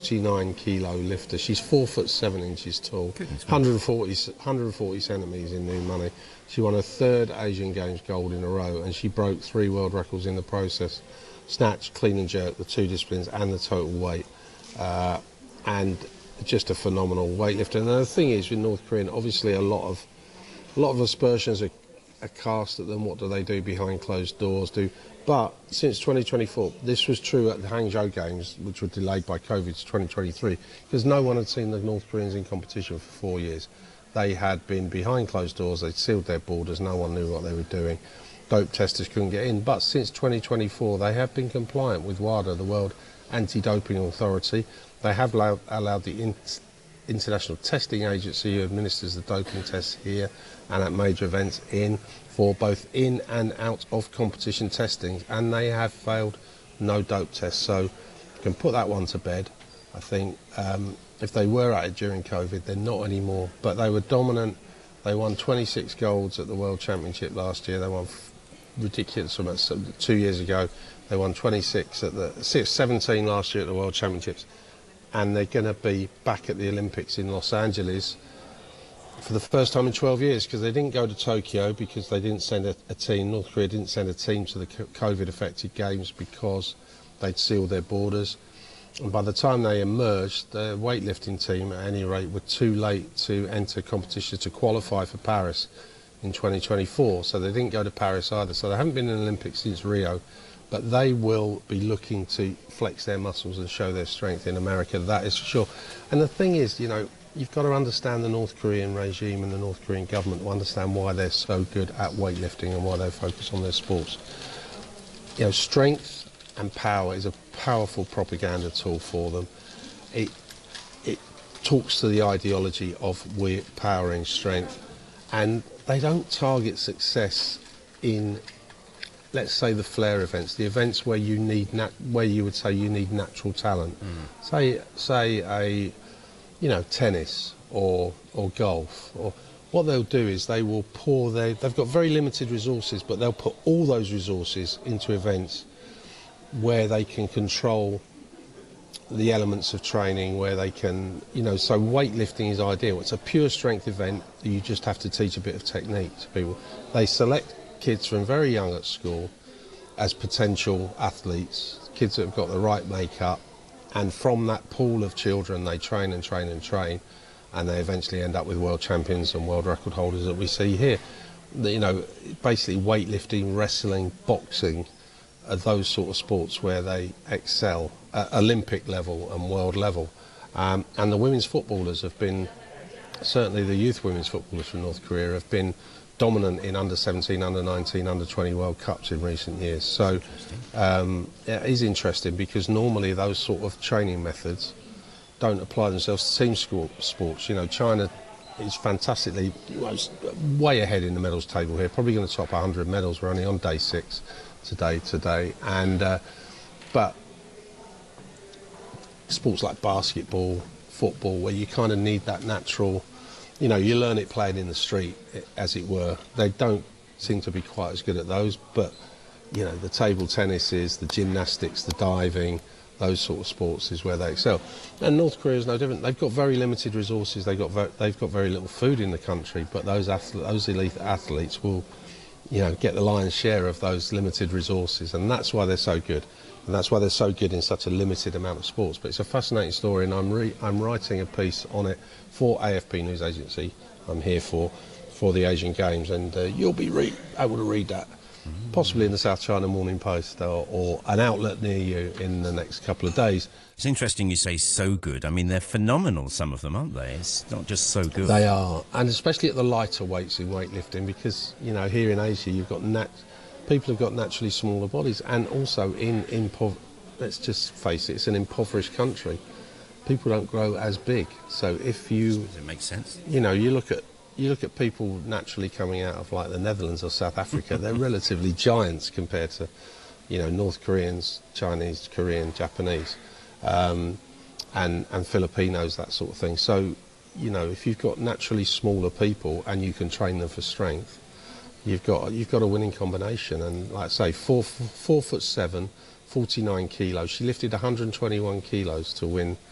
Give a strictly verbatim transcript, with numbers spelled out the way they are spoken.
forty-nine kilo lifter. She's four foot seven inches tall, one hundred forty, one hundred forty centimetres in new money. She won her third Asian Games gold in a row, and she broke three world records in the process: snatch, clean and jerk, the two disciplines, and the total weight. Uh, and just a phenomenal weightlifter. And the thing is, with North Korean, obviously a lot of a lot of aspersions are, are cast at them. What do they do behind closed doors? Do But since twenty twenty-four, this was true at the Hangzhou Games, which were delayed by COVID to twenty twenty-three, because no one had seen the North Koreans in competition for four years. They had been behind closed doors, they'd sealed their borders, no one knew what they were doing. Dope testers couldn't get in. But since twenty twenty-four, they have been compliant with WADA, the World Anti-Doping Authority. They have allowed, allowed the in, International Testing Agency, who administers the doping tests here and at major events, in for both in and out of competition testing, and they have failed no dope tests. So you can put that one to bed. I think um, if they were at it during COVID, they're not anymore, but they were dominant. They won twenty-six golds at the World Championship last year. They won ridiculous amounts two years ago. They won twenty-six at the seventeen last year at the World Championships, and they're going to be back at the Olympics in Los Angeles for the first time in twelve years, because they didn't go to Tokyo because they didn't send a, a team. North Korea didn't send a team to the COVID-affected games because they'd sealed their borders. And by the time they emerged, the weightlifting team, at any rate, were too late to enter competition to qualify for Paris in twenty twenty-four. So they didn't go to Paris either. So they haven't been in the Olympics since Rio. But they will be looking to flex their muscles and show their strength in America, that is for sure. And the thing is, you know, you've got to understand the North Korean regime and the North Korean government to understand why they're so good at weightlifting and why they focus on their sports. You know, strength and power is a powerful propaganda tool for them. It, it talks to the ideology of we're powering strength, and they don't target success in, let's say, the flair events, the events where you need nat where you would say you need natural talent. Mm. Say, say a, you know, tennis or or golf. Or what they'll do is they will pour their. They've got very limited resources, but they'll put all those resources into events where they can control the elements of training, where they can, you know. So weightlifting is ideal. It's a pure strength event. You just have to teach a bit of technique to people. They select kids from very young at school as potential athletes, kids that have got the right makeup, and from that pool of children they train and train and train, and they eventually end up with world champions and world record holders that we see here. You know, basically weightlifting, wrestling, boxing are those sort of sports where they excel at Olympic level and world level. Um, and the women's footballers have been, certainly the youth women's footballers from North Korea have been dominant in under seventeen, under nineteen, under twenty World Cups in recent years. So um, it is interesting, because normally those sort of training methods don't apply themselves to team sports. You know, China is fantastically, way ahead in the medals table here, probably going to top one hundred medals. We're only on day six today, today. And, uh, but sports like basketball, football, where you kind of need that natural, you know, you learn it playing in the street, as it were. They don't seem to be quite as good at those, but, you know, the table tennises, the gymnastics, the diving, those sort of sports is where they excel. And North Korea is no different. They've got very limited resources. They've got very, they've got very little food in the country, but those athlete, those elite athletes will, you know, get the lion's share of those limited resources, and that's why they're so good. And that's why they're so good in such a limited amount of sports. But it's a fascinating story, and I'm re I'm writing a piece on it for A F P News Agency. I'm here for for the Asian Games, and uh, you'll be re able to read that mm. possibly in the South China Morning Post or, or an outlet near you in the next couple of days. It's interesting you say so good. I mean, they're phenomenal, some of them, aren't they? It's not just so good. They are, and especially at the lighter weights in weightlifting, because, you know, here in Asia you've got nat people have got naturally smaller bodies, and also in improv let's just face it, it's an impoverished country. People don't grow as big, so if you it makes sense. You know, you look at you look at people naturally coming out of like the Netherlands or South Africa, they're relatively giants compared to, you know, North Koreans, Chinese, Korean, Japanese, um, and and Filipinos, that sort of thing. So, you know, if you've got naturally smaller people and you can train them for strength, you've got you've got a winning combination. And like I say, four four foot seven, forty-nine kilos. She lifted one hundred twenty-one kilos to win